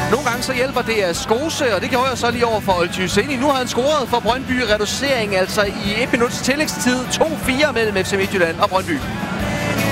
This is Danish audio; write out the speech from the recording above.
Nogle gange så hjælper det at skose, og det gjorde jeg så lige over for Oltyseni. Nu har han scoret for Brøndby. Reducering altså i 1 minuts tillægstid. 2-4 mellem FC Midtjylland og Brøndby.